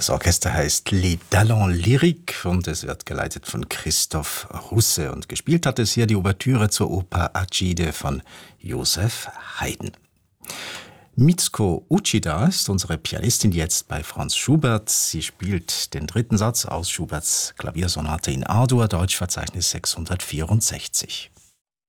Das Orchester heißt Les Talents Lyriques und es wird geleitet von Christoph Russe. Und gespielt hat es hier die Ouvertüre zur Oper Agide von Joseph Haydn. Mitsuko Uchida ist unsere Pianistin jetzt bei Franz Schubert. Sie spielt den dritten Satz aus Schuberts Klaviersonate in A-Dur, Deutschverzeichnis 664.